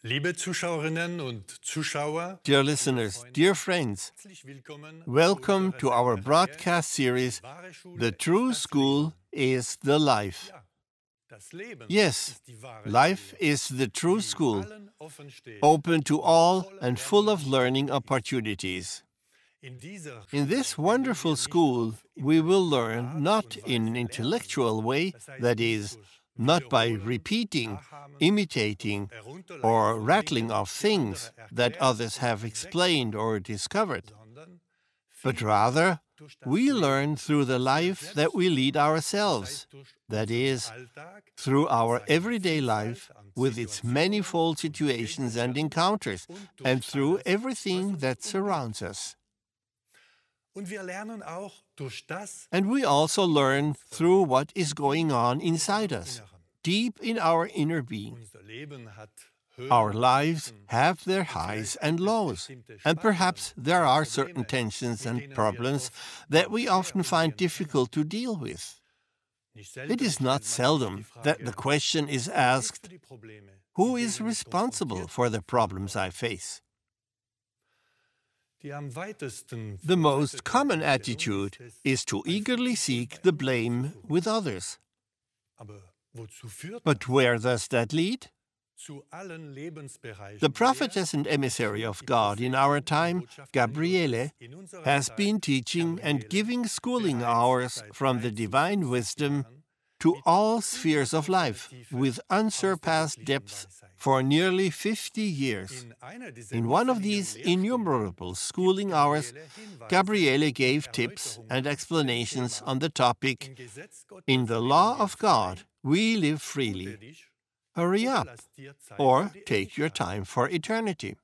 Liebe Zuschauerinnen und Zuschauer, Dear listeners, dear friends, herzlich willkommen welcome zu to unserer our Sendereihe broadcast series, Wahre Schule The ist True das School Leben. is the Life. Ja, das Leben Yes, ist die wahre life Schule, is the true die school, allen offen steht open to und all voller and full of learning Lernmöglichkeiten ist. opportunities. In dieser In Schule this werden wir wonderful nicht school, auf we will intellektuelle learn Art not und in an Weise intellectual lernen, way, das heißt that nicht is, durch not by Wiederholen, repeating, Nachahmen, imitating, Herunterleiten or von rattling Dingen, off die things andere that erklärt others und have entdeckt explained haben, or discovered, sondern but vielmehr rather durch das we Leben, learn through the das wir life selbst that we lead führen, das ourselves, heißt durch that unseren is, Alltag through mit our seiner everyday Vielfalt life an with its Situationen manifold und situations and Begegnungen encounters, und and durch through alles, was everything uns that umgibt. surrounds us. Und wir lernen auch durch das, And we also learn through what is going on inside us, Inneren. deep in our inner being. Unser Leben hat Our Höhen, lives Tiefen, have their und highs vielleicht and gibt es lows, bestimmte and Spannungen perhaps there und are certain Probleme, tensions mit and denen wir problems oft that nur we schwer often find umgehen können. difficult to deal with. Nicht It selten is not stellt man sich die seldom that the Frage, question is wer ist asked, für die Probleme, who mit is denen ich responsible konfrontiert for the bin, problems I verantwortlich? face? Die am weitesten The most verbreitete common Einstellung attitude ist es, is to bei eagerly vielen seek bei the anderen blame zu suchen. with others. Aber wozu führt But das? where does that lead? Zu allen Lebensbereichen The der prophetess and emissary of God in our time, Gabriele, has been teaching and giving schooling hours from the divine wisdom to all spheres of life with unsurpassed depth for nearly 50 years. In one of these innumerable schooling hours, Gabriele gave tips and explanations on the topic, "In the law of God, we live freely. Hurry up, or take your time for eternity."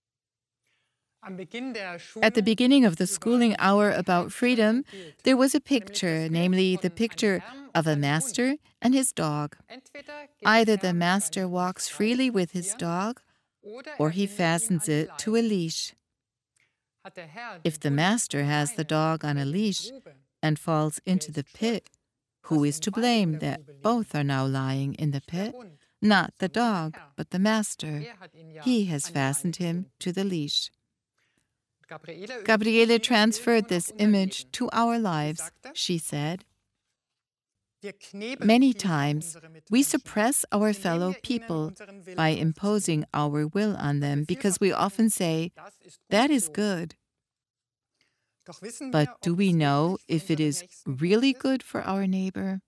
At the beginning of the schooling hour about freedom, there was a picture, namely the picture of a master and his dog. Either the master walks freely with his dog, or he fastens it to a leash. If the master has the dog on a leash and falls into the pit, who is to blame that both are now lying in the pit? Not the dog, but the master. He has fastened him to the leash. Gabriele transferred this image to our lives. She said, "Many times we suppress our fellow people by imposing our will on them because we often say, 'That is good.' But do we know if it is really good for our neighbor?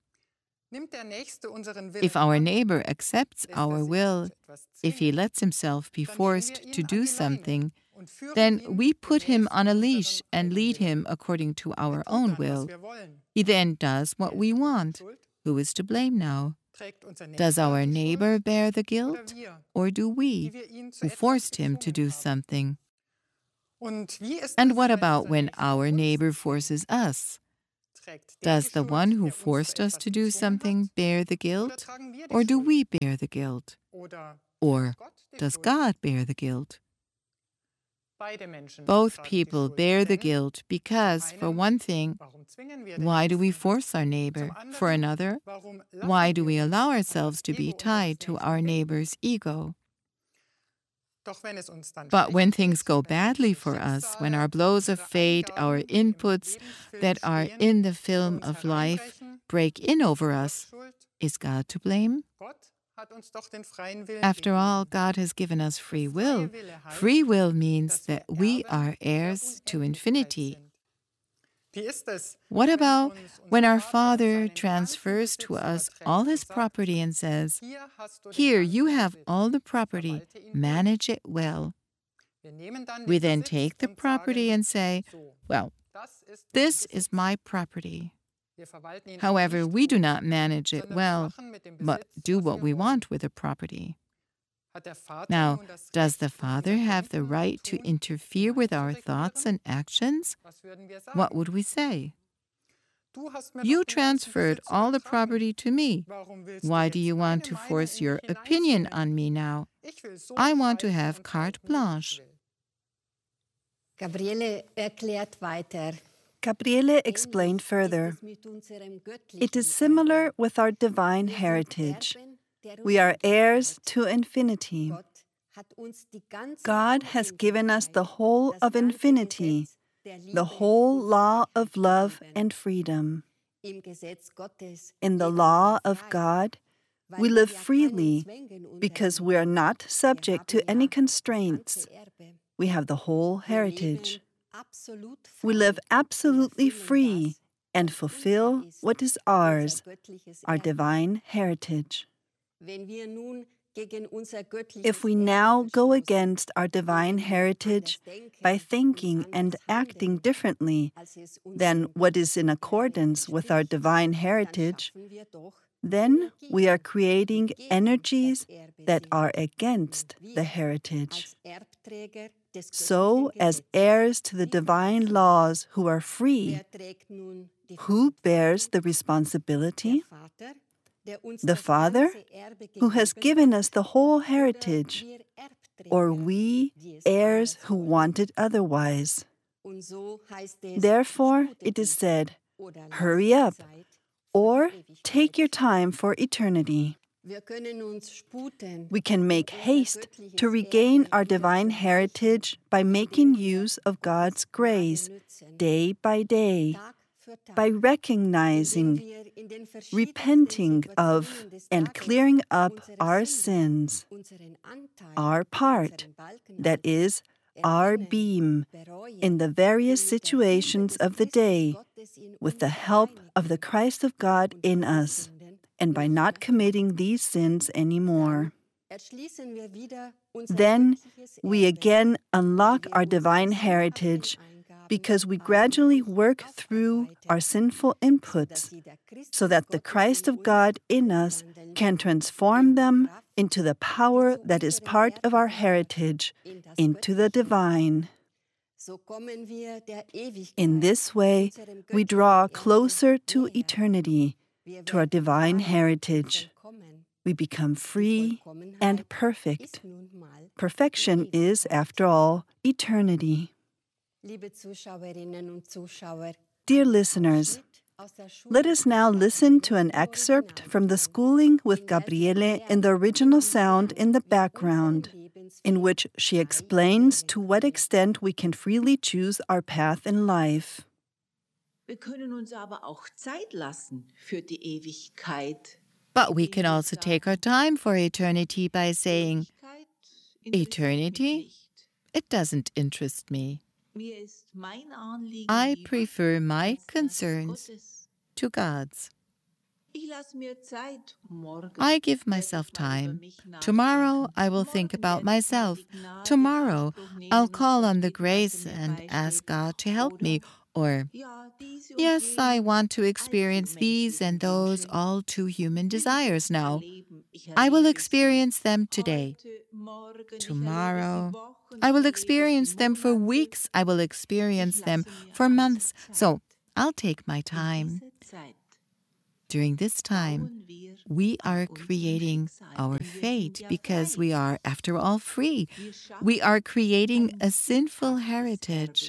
If our neighbor accepts our will, if he lets himself be forced to do something, then we put him on a leash and lead him according to our own will. He then does what we want. Who is to blame now? Does our neighbor bear the guilt, or do we, who forced him to do something? And what about when our neighbor forces us? Does the one who forced us to do something bear the guilt, or do we bear the guilt? Or does God bear the guilt? Both people bear the guilt because, for one thing, why do we force our neighbor? For another, why do we allow ourselves to be tied to our neighbor's ego? But when things go badly for us, when our blows of fate, our inputs that are in the film of life break in over us, is God to blame? After all, God has given us free will. Free will means that we are heirs to infinity. What about when our Father transfers to us all his property and says, "Here, you have all the property, manage it well"? We then take the property and say, "Well, this is my property." However, we do not manage it well, but do what we want with the property. Now, does the Father have the right to interfere with our thoughts and actions? What would we say? You transferred all the property to me. Why do you want to force your opinion on me now? I want to have carte blanche. Gabriele erklärt weiter. Gabriele explained further. It is similar with our divine heritage. We are heirs to infinity. God has given us the whole of infinity, the whole law of love and freedom. In the law of God, we live freely because we are not subject to any constraints. We have the whole heritage. We live absolutely free and fulfill what is ours, our divine heritage. If we now go against our divine heritage by thinking and acting differently than what is in accordance with our divine heritage, then we are creating energies that are against the heritage. So, as heirs to the divine laws who are free, who bears the responsibility? The Father, who has given us the whole heritage, or we, heirs who want it otherwise. Therefore, it is said, hurry up, or take your time for eternity. We can make haste to regain our divine heritage by making use of God's grace day by day, by recognizing, repenting of, and clearing up our sins, our part, that is, our beam, in the various situations of the day, with the help of the Christ of God in us, and by not committing these sins anymore. Then we again unlock our divine heritage because we gradually work through our sinful inputs so that the Christ of God in us can transform them into the power that is part of our heritage, into the divine. In this way, we draw closer to eternity, to our divine heritage. We become free and perfect. Perfection is, after all, eternity. Dear listeners, let us now listen to an excerpt from the schooling with Gabriele in the original sound in the background, in which she explains to what extent we can freely choose our path in life. But we can also take our time for eternity by saying, eternity? It doesn't interest me. I prefer my concerns to God's. I give myself time. Tomorrow I will think about myself. Tomorrow I'll call on the grace and ask God to help me. Or, yes, I want to experience these and those all too human desires now. I will experience them today. Tomorrow, I will experience them for weeks. I will experience them for months. So, I'll take my time. During this time, we are creating our fate because we are, after all, free. We are creating a sinful heritage.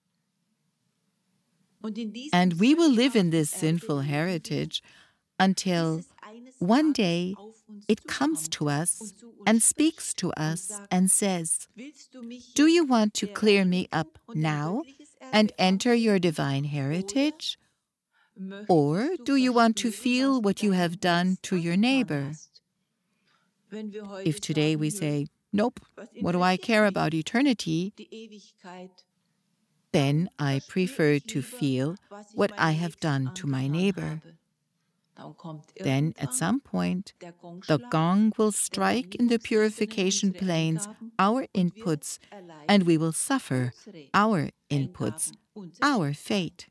And we will live in this sinful heritage until one day it comes to us and speaks to us and says, "Do you want to clear me up now and enter your divine heritage? Or do you want to feel what you have done to your neighbor?" If today we say, "Nope, what do I care about eternity?" then I prefer to feel what I have done to my neighbor. Then, at some point, the gong will strike in the purification planes our inputs, and we will suffer our inputs, our fate.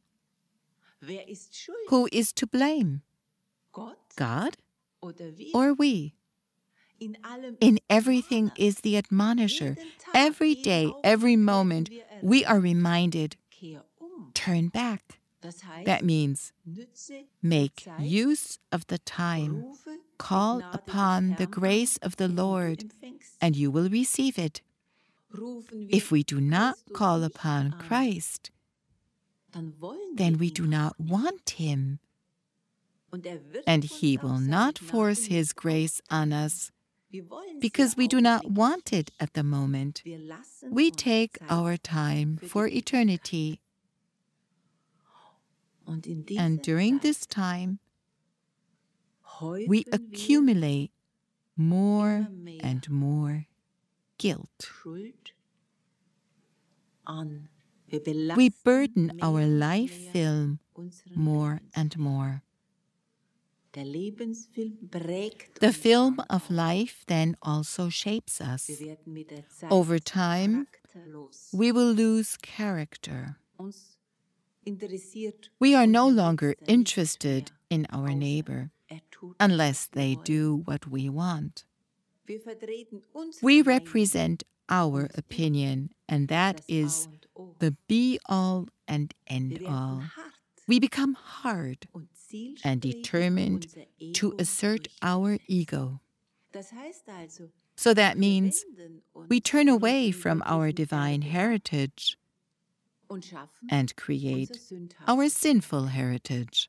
Who is to blame? God or we? In everything is the admonisher. Every day, every moment, we are reminded, turn back. That means make use of the time. Call upon the grace of the Lord, and you will receive it. If we do not call upon Christ, then we do not want Him, and He will not force His grace on us. because we do not want it at the moment. We take our time for eternity. And during this time, we accumulate more and more guilt. We burden our life film more and more. The film of life then also shapes us. Over time, we will lose character. We are no longer interested in our neighbor unless they do what we want. We represent our opinion, and that is the be-all and end-all. We become hard and determined to assert our ego. So that means we turn away from our divine heritage and create our sinful heritage.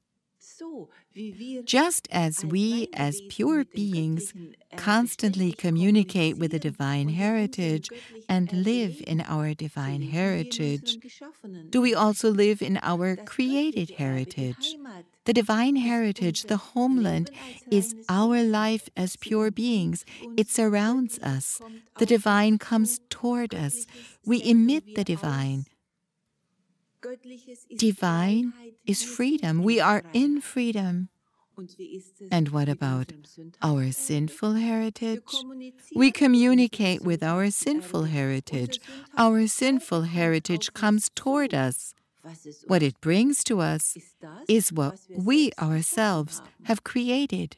Just as we, as pure beings, constantly communicate with the divine heritage and live in our divine heritage, do we also live in our created heritage. The divine heritage, the homeland, is our life as pure beings. It surrounds us. The divine comes toward us. We emit the divine. Divine is freedom. We are in freedom. And what about our sinful heritage? We communicate with our sinful heritage. Our sinful heritage comes toward us. What it brings to us is what we ourselves have created.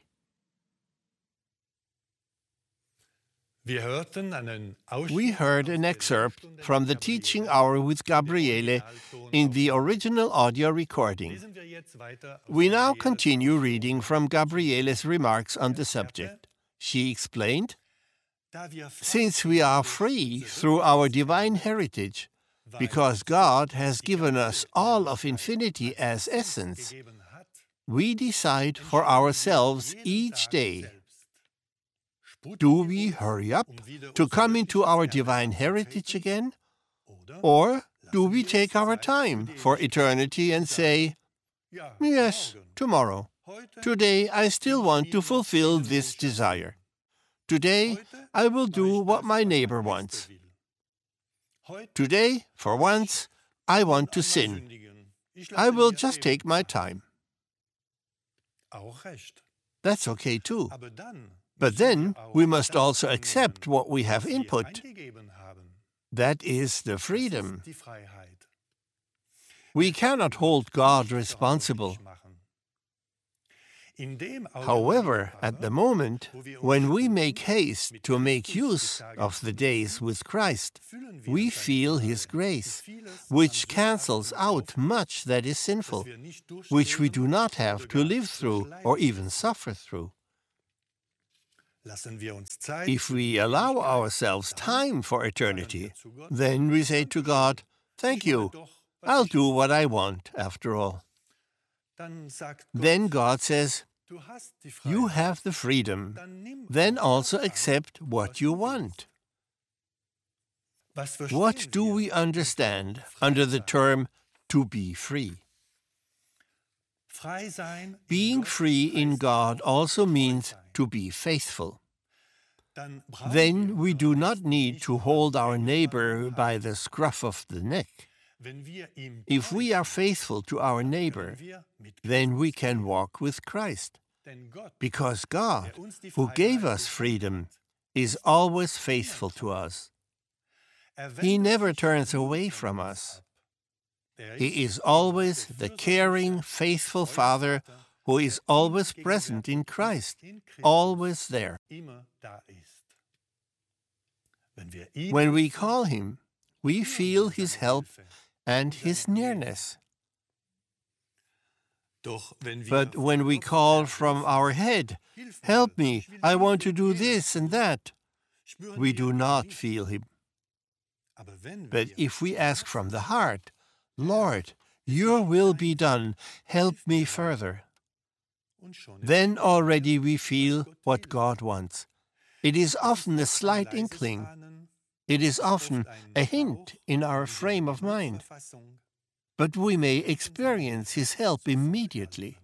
We heard an excerpt from the Teaching Hour with Gabriele in the original audio recording. We now continue reading from Gabriele's remarks on the subject. She explained, "Since we are free through our divine heritage, because God has given us all of infinity as essence, we decide for ourselves each day. Do we hurry up to come into our divine heritage again? Or do we take our time for eternity and say, 'Yes, tomorrow. Today I still want to fulfill this desire. Today I will do what my neighbor wants. Today, for once, I want to sin. I will just take my time.' That's okay too. But then we must also accept what we have input. That is the freedom. We cannot hold God responsible. However, at the moment, when we make haste to make use of the days with Christ, we feel His grace, which cancels out much that is sinful, which we do not have to live through or even suffer through. If we allow ourselves time for eternity, then we say to God, 'Thank you, I'll do what I want after all.' Then God says, 'You have the freedom, then also accept what you want.' What do we understand under the term to be free? Being free in God also means to be faithful. Then we do not need to hold our neighbor by the scruff of the neck. If we are faithful to our neighbor, then we can walk with Christ, because God, who gave us freedom, is always faithful to us. He never turns away from us. He is always the caring, faithful Father who is always present in Christ, always there. When we call Him, we feel His help and His nearness. But when we call from our head, 'Help me, I want to do this and that,' we do not feel Him. But if we ask from the heart, 'Lord, your will be done, help me further,' then already we feel what God wants. It is often a slight inkling. It is often a hint in our frame of mind. But we may experience His help immediately.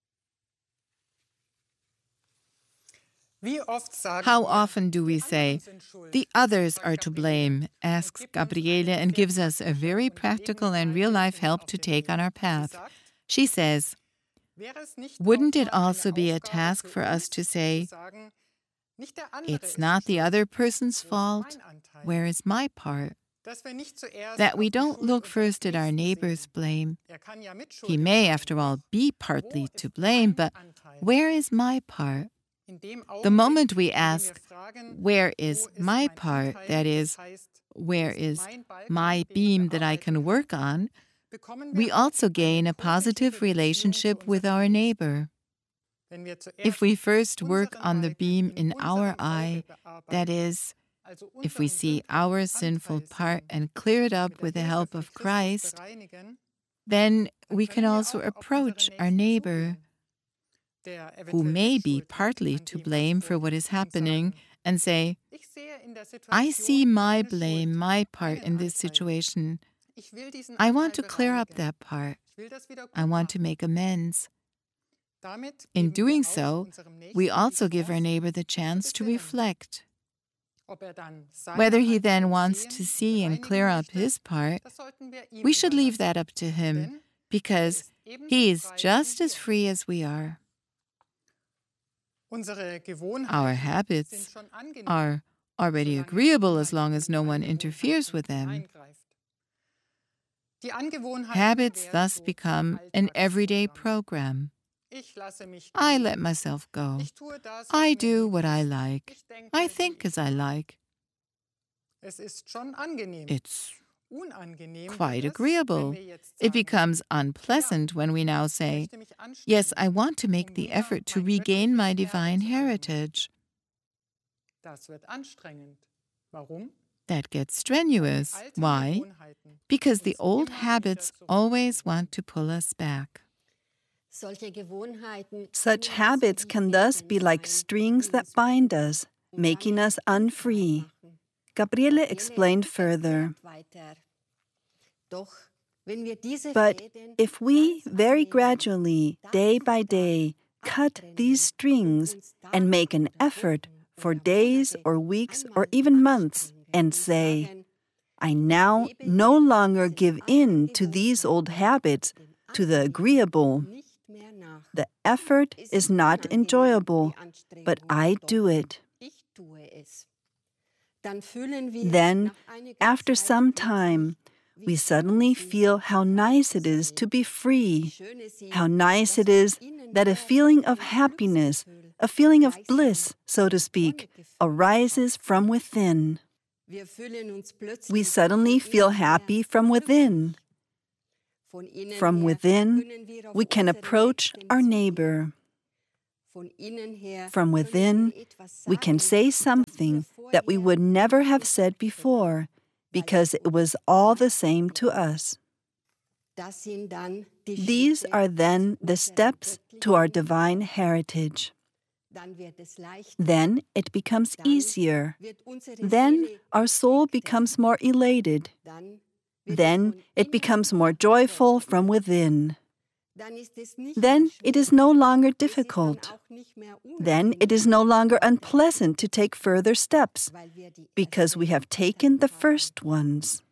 How often do we say, "The others are to blame," asks Gabriele and gives us a very practical and real-life help to take on our path. She says, "Wouldn't it also be a task for us to say, 'It's not the other person's fault, where is my part?' That we don't look first at our neighbor's blame. He may, after all, be partly to blame, but where is my part?" The moment we ask, "Where is my part?" that is, where is my beam that I can work on, we also gain a positive relationship with our neighbor. If we first work on the beam in our eye, that is, if we see our sinful part and clear it up with the help of Christ, then we can also approach our neighbor, who may be partly to blame for what is happening, and say, "I see my blame, my part in this situation. I want to clear up that part. I want to make amends." In doing so, we also give our neighbor the chance to reflect. Whether he then wants to see and clear up his part, we should leave that up to him, because he is just as free as we are. Our habits are already agreeable as long as no one interferes with them. Habits thus become an everyday program. I let myself go. I do what I like. I think as I like. It's quite agreeable. It becomes unpleasant when we now say, "Yes, I want to make the effort to regain my divine heritage." That gets strenuous. Why? Because the old habits always want to pull us back. Such habits can thus be like strings that bind us, making us unfree. Gabriele explained further. But if we very gradually, day by day, cut these strings and make an effort for days or weeks or even months and say, "I now no longer give in to these old habits, to the agreeable," the effort is not enjoyable, but I do it. Then, after some time, we suddenly feel how nice it is to be free, how nice it is that a feeling of happiness, a feeling of bliss, so to speak, arises from within. We suddenly feel happy from within. From within, we can approach our neighbor. From within, we can say something that we would never have said before, because it was all the same to us. These are then the steps to our divine heritage. Then it becomes easier. Then our soul becomes more elated. Then it becomes more joyful from within. Then it is no longer difficult. Then it is no longer unpleasant to take further steps, because we have taken the first ones.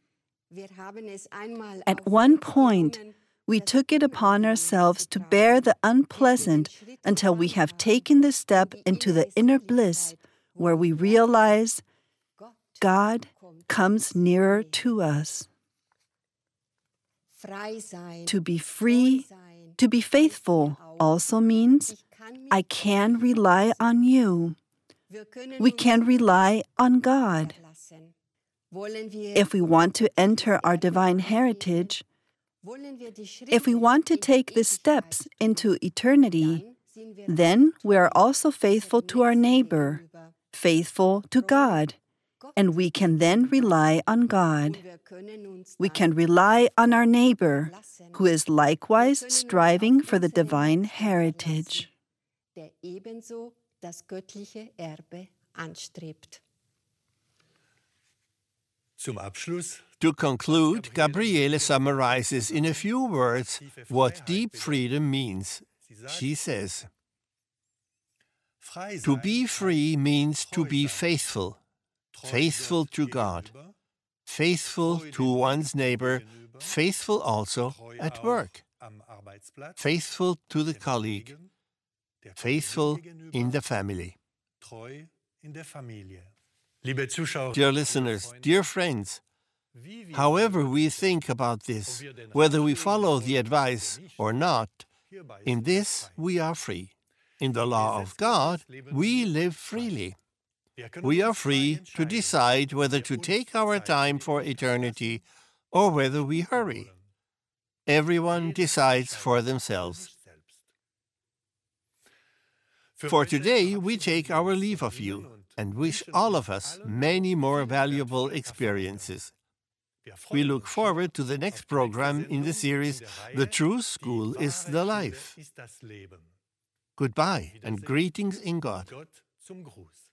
At one point, we took it upon ourselves to bear the unpleasant until we have taken the step into the inner bliss, where we realize God comes nearer to us. To be free, to be faithful also means I can rely on you. We can rely on God. If we want to enter our divine heritage, if we want to take the steps into eternity, then we are also faithful to our neighbor, faithful to God, and we can then rely on God. We can rely on our neighbor, who is likewise striving for the divine heritage. anstrebt. Zum Abschluss To conclude, Gabriele summarizes in a few words what deep freedom means. She says, to be free means to be faithful, faithful to God, faithful to one's neighbor, faithful also at work, faithful to the colleague, faithful in the family. Dear listeners, dear friends, however we think about this, whether we follow the advice or not, in this we are free. In the law of God, we live freely. We are free to decide whether to take our time for eternity or whether we hurry. Everyone decides for themselves. For today, we take our leave of you and wish all of us many more valuable experiences. We look forward to the next program in the series, The True School is the Life. Goodbye and greetings in God.